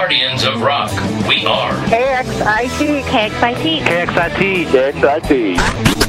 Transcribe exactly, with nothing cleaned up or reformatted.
guardians of rock. We are K X I T. K X I T. K X I T. K X I T.